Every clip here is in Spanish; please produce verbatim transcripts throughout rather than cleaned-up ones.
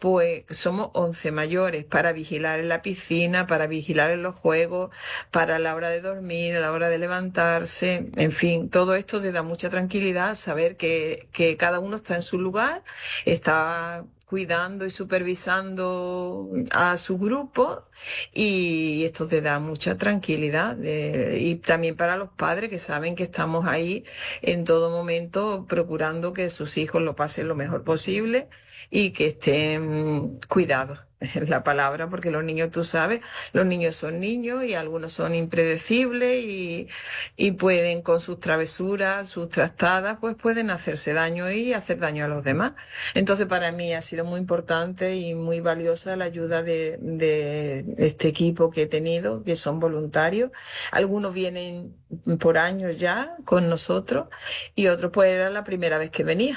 pues somos once mayores para vigilar en la piscina, para vigilar en los juegos, para la hora de dormir, a la hora de levantarse, en fin, todo esto te da mucha tranquilidad saber que, que cada uno está en su lugar, está cuidando y supervisando a su grupo y esto te da mucha tranquilidad. Eh, y también para los padres que saben que estamos ahí en todo momento procurando que sus hijos lo pasen lo mejor posible y que estén cuidados. Es la palabra, porque los niños, tú sabes, los niños son niños y algunos son impredecibles y, y pueden con sus travesuras, sus trastadas, pues pueden hacerse daño y hacer daño a los demás. Entonces, para mí ha sido muy importante y muy valiosa la ayuda de, de este equipo que he tenido, que son voluntarios. Algunos vienen por años ya con nosotros y otros pues era la primera vez que venía.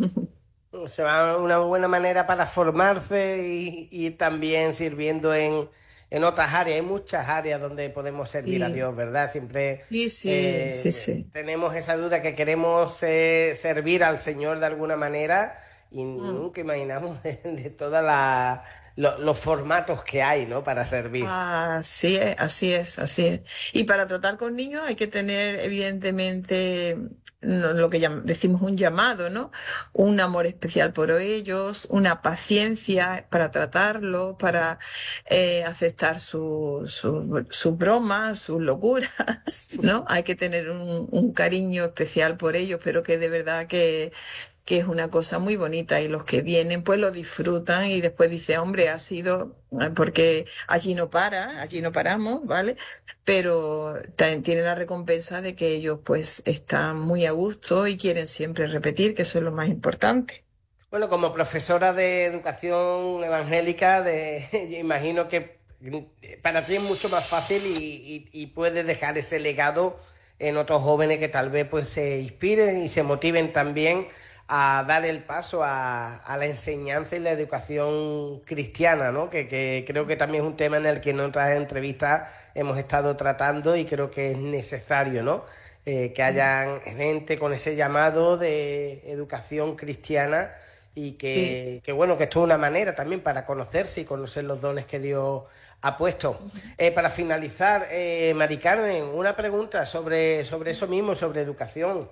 Se va una buena manera para formarse y, y también sirviendo en, en otras áreas. Hay muchas áreas donde podemos servir a Sí, Dios, ¿verdad? Siempre sí, sí, sí, eh, sí. tenemos esa duda que queremos eh, servir al Señor de alguna manera y Mm. nunca imaginamos de, de todos los formatos que hay, ¿no? Para servir. Así es, así es, así es. Y para tratar con niños hay que tener, evidentemente, no- lo que llam- decimos un llamado, ¿no? Un amor especial por ellos, una paciencia para tratarlo, para eh, aceptar su- su- sus bromas, sus locuras, ¿no? Hay que tener un, un cariño especial por ellos, pero que de verdad que que es una cosa muy bonita y los que vienen pues lo disfrutan y después dice, hombre, ha sido, eh, porque allí no para, allí no paramos, ¿vale? Pero también tiene la recompensa de que ellos pues están muy a gusto y quieren siempre repetir, que eso es lo más importante. Bueno, como profesora de educación evangélica, de, yo imagino que para ti es mucho más fácil y, y- y puedes dejar ese legado en otros jóvenes que tal vez pues se inspiren y se motiven también a dar el paso a, a la enseñanza y la educación cristiana, ¿no? Que, que creo que también es un tema en el que en otras entrevistas hemos estado tratando y creo que es necesario, ¿no? Eh, que hayan gente con ese llamado de educación cristiana y Sí. que, que, bueno, que esto es una manera también para conocerse y conocer los dones que Dios ha puesto. Eh, para finalizar, eh, Mari Carmen, una pregunta sobre, sobre eso mismo, sobre educación.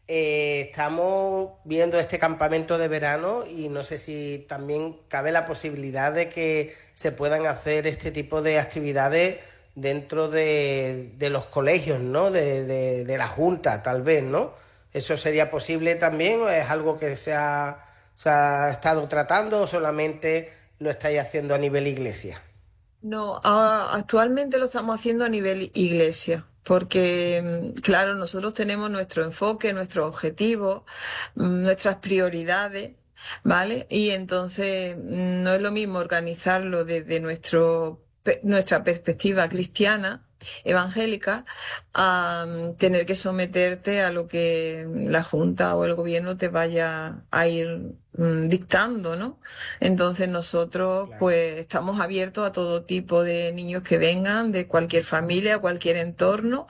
Eh, estamos viendo este campamento de verano y no sé si también cabe la posibilidad de que se puedan hacer este tipo de actividades dentro de, de los colegios, ¿no? De, de, de la Junta, tal vez, ¿no? ¿Eso sería posible también o es algo que se ha, se ha estado tratando o solamente lo estáis haciendo a nivel iglesia? No, a- actualmente lo estamos haciendo a nivel iglesia, porque, mm, claro, nosotros tenemos nuestro enfoque, nuestros objetivos, mm, nuestras prioridades, ¿vale? Y entonces mm, no es lo mismo organizarlo desde nuestro, pe- nuestra perspectiva cristiana, evangélica, a mm, tener que someterte a lo que la Junta o el gobierno te vaya a ir mm, dictando, ¿no? Entonces nosotros Claro. pues estamos abiertos a todo tipo de niños que vengan, de cualquier familia, cualquier entorno,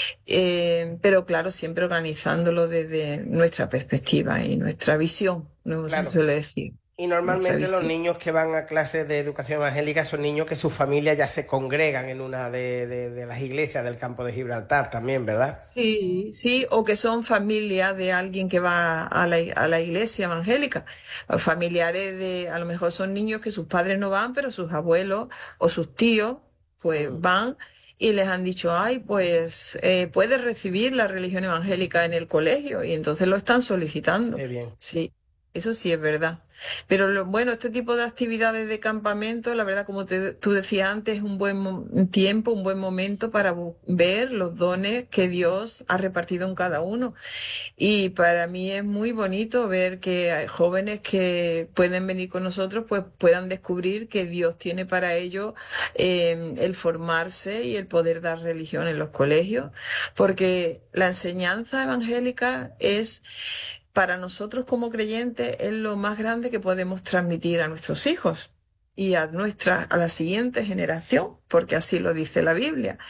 eh, pero claro, siempre organizándolo desde nuestra perspectiva y nuestra visión, no se Claro. suele decir, Y nuestra normalmente los visión. niños que van a clases de educación evangélica son niños que sus familias ya se congregan en una de, de- de las iglesias del campo de Gibraltar también, ¿verdad? Sí, sí, o que son familia de alguien que va a la, a la iglesia evangélica, o familiares de, a lo mejor son niños que sus padres no van, pero sus abuelos o sus tíos, pues Mm, van y les han dicho, ay, pues eh, puedes recibir la religión evangélica en el colegio, y entonces lo están solicitando. qué bien. Sí, eso sí es verdad. Pero lo- bueno, este tipo de actividades de campamento, la verdad, como te- tú decías antes, es un buen mo- tiempo, un buen momento para bu- ver los dones que Dios ha repartido en cada uno. Y para mí es muy bonito ver que hay jóvenes que pueden venir con nosotros, pues puedan descubrir que Dios tiene para ellos eh, el formarse y el poder dar religión en los colegios, porque la enseñanza evangélica es para nosotros como creyentes es lo más grande que podemos transmitir a nuestros hijos y a nuestra, a la siguiente generación, porque así lo dice la Biblia.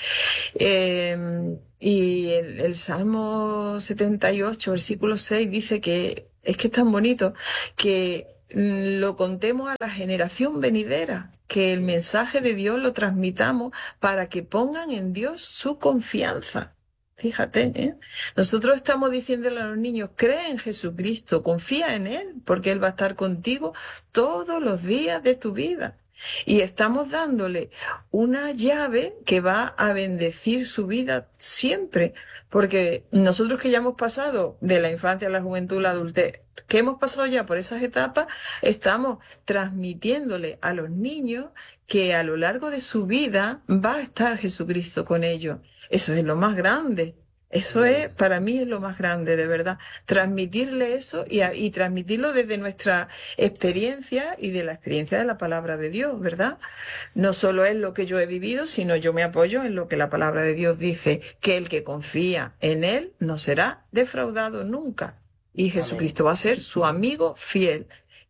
Eh, y el, el Salmo setenta y ocho, versículo seis, dice que es que es tan bonito que lo contemos a la generación venidera, que el mensaje de Dios lo transmitamos para que pongan en Dios su confianza. Fíjate, ¿eh? Nosotros estamos diciéndole a los niños, cree en Jesucristo, confía en Él, porque Él va a estar contigo todos los días de tu vida. Y estamos dándole una llave que va a bendecir su vida siempre, porque nosotros que ya hemos pasado de la infancia a la juventud, la adultez, que hemos pasado ya por esas etapas, estamos transmitiéndole a los niños que a lo largo de su vida va a estar Jesucristo con ellos. Eso es lo más grande. Eso es, para mí es lo más grande, de verdad. Transmitirle eso y, a, y transmitirlo desde nuestra experiencia y de la experiencia de la palabra de Dios, ¿verdad? No solo es lo que yo he vivido, sino yo me apoyo en lo que la palabra de Dios dice, que el que confía en Él no será defraudado nunca. Y Jesucristo va a ser su amigo fiel.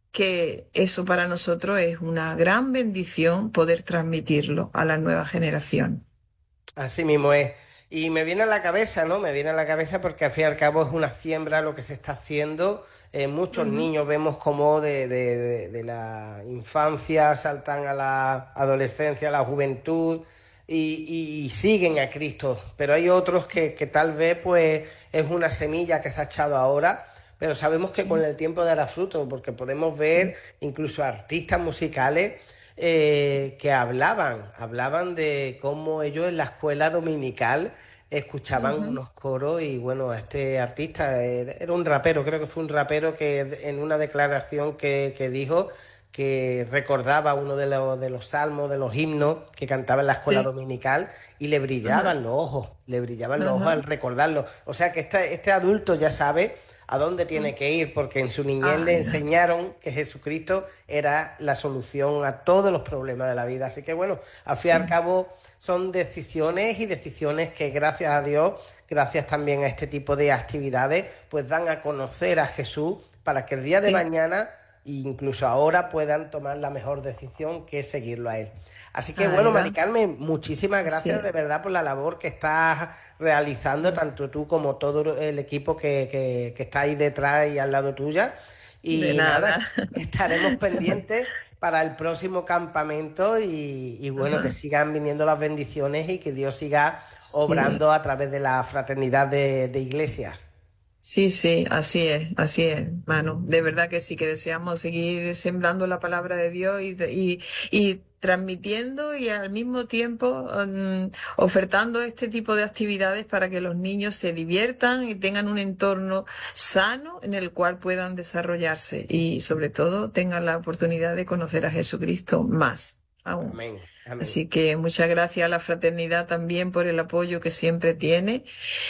Que eso para nosotros es una gran bendición poder transmitirlo a la nueva generación. Así mismo es. Y me viene a la cabeza, ¿no? Me viene a la cabeza porque al fin y al cabo es una siembra lo que se está haciendo. Eh, muchos uh-huh. niños vemos como de, de, de, de la infancia saltan a la adolescencia, a la juventud y, y, y siguen a Cristo. Pero hay otros que, que tal vez pues es una semilla que se ha echado ahora, pero sabemos que con el tiempo dará fruto, porque podemos ver incluso artistas musicales Eh, que hablaban, hablaban de cómo ellos en la escuela dominical escuchaban uh-huh. unos coros y bueno, este artista era un rapero, creo que fue un rapero que en una declaración que, que dijo que recordaba uno de los, de los salmos, de los himnos que cantaba en la escuela sí. dominical y le brillaban uh-huh. los ojos, le brillaban uh-huh. los ojos al recordarlo. O sea que este, este adulto ya sabe a dónde tiene que ir, porque en su niñez ah, le enseñaron que Jesucristo era la solución a todos los problemas de la vida. Así que bueno, al fin y al cabo son decisiones y decisiones que gracias a Dios, gracias también a este tipo de actividades, pues dan a conocer a Jesús para que el día de sí. mañana, incluso ahora, puedan tomar la mejor decisión, que es seguirlo a Él. Así que, Ay, bueno, Mari Carmen, muchísimas gracias sí. de verdad por la labor que estás realizando, tanto tú como todo el equipo que, que, que está ahí detrás y al lado tuya. Y de nada. nada, estaremos pendientes para el próximo campamento y, y bueno, Ajá. que sigan viniendo las bendiciones y que Dios siga obrando sí. a través de la fraternidad de, de iglesias. Sí, sí, así es, así es, Manu. De verdad que sí, que deseamos seguir sembrando la palabra de Dios y, y, y transmitiendo y al mismo tiempo um, ofertando este tipo de actividades para que los niños se diviertan y tengan un entorno sano en el cual puedan desarrollarse y sobre todo tengan la oportunidad de conocer a Jesucristo más aún. Amén. Amén. Así que muchas gracias a la fraternidad también por el apoyo que siempre tiene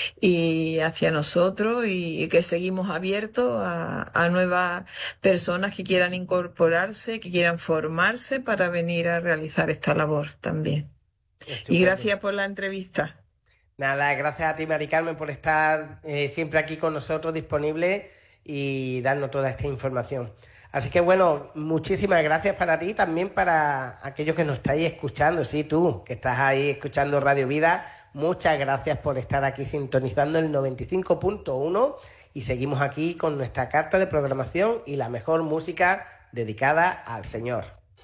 y hacia nosotros y, y que seguimos abiertos a, a nuevas personas que quieran incorporarse, que quieran formarse para venir a realizar esta labor también. Estupendo. Y gracias por la entrevista. Nada, gracias a ti, Mari Carmen, por estar eh, siempre aquí con nosotros disponible y darnos toda esta información. Así que bueno, muchísimas gracias para ti, también para aquellos que nos estáis escuchando, sí, tú, que estás ahí escuchando Radio Vida, muchas gracias por estar aquí sintonizando el noventa y cinco punto uno y seguimos aquí con nuestra carta de programación y la mejor música dedicada al Señor.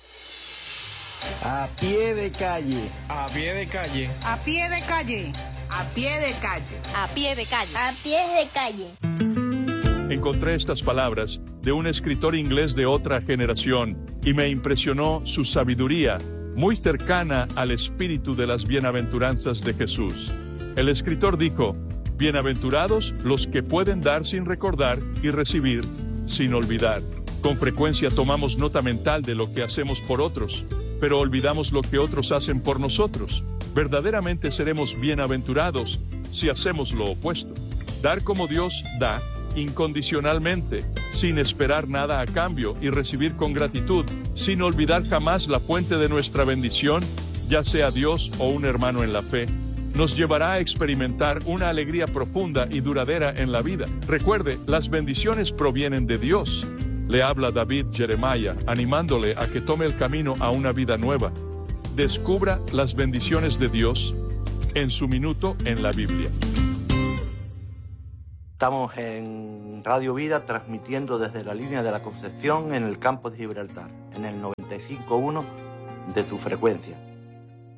A pie de calle. A pie de calle. A pie de calle. A pie de calle. A pie de calle. A pie de calle. Encontré estas palabras de un escritor inglés de otra generación y me impresionó su sabiduría, muy cercana al espíritu de las bienaventuranzas de Jesús. El escritor dijo: bienaventurados los que pueden dar sin recordar y recibir sin olvidar. Con frecuencia tomamos nota mental de lo que hacemos por otros, pero olvidamos lo que otros hacen por nosotros. Verdaderamente seremos bienaventurados si hacemos lo opuesto. Dar como Dios da, incondicionalmente, sin esperar nada a cambio y recibir con gratitud, sin olvidar jamás la fuente de nuestra bendición, ya sea Dios o un hermano en la fe, nos llevará a experimentar una alegría profunda y duradera en la vida. Recuerde, las bendiciones provienen de Dios. Le habla David Jeremiah, animándole a que tome el camino a una vida nueva. Descubra las bendiciones de Dios en su minuto en la Biblia. Estamos en Radio Vida transmitiendo desde la línea de la Concepción en el campo de Gibraltar, en el noventa y cinco punto uno de tu frecuencia.